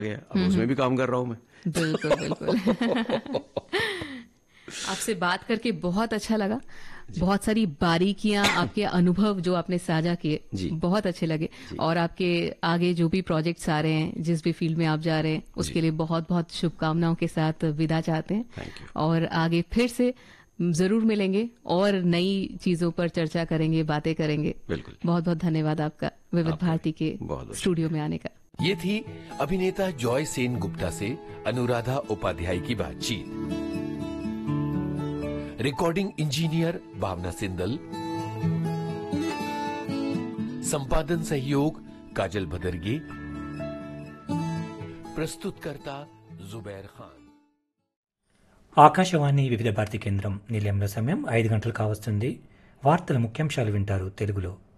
गया, अब उसमें भी काम कर रहा हूँ मैं। बिल्कुल बिल्कुल। आपसे बात करके बहुत अच्छा लगा। जी बहुत सारी बारीकियां, आपके अनुभव जो आपने साझा किए, जी बहुत अच्छे लगे। जी और आपके आगे जो भी प्रोजेक्ट्स आ रहे हैं, जिस भी फील्ड में आप जा रहे हैं, जी। उसके लिए बहुत बहुत शुभकामनाओं के साथ विदा चाहते हैं। Thank you. और आगे फिर से जरूर मिलेंगे और नई चीजों पर चर्चा करेंगे, बातें करेंगे। बिल्कुल। बहुत बहुत धन्यवाद आपका विविध आपका भारती भी के बहुत बहुत स्टूडियो शुक्रिया। में आने का। ये थी अभिनेता जॉय सेन गुप्ता से अनुराधा उपाध्याय की बातचीत। रिकॉर्डिंग इंजीनियर भावना सिंदल, संपादन सहयोग काजल भदरगे, प्रस्तुतकर्ता जुबैर खान। ఆకాశవాణి వివిధ భారతి కేంద్రం నిలయంలో సమయం 5 గంటలు కావస్తుంది. వార్తల ముఖ్యాంశాలు వింటారు తెలుగులో.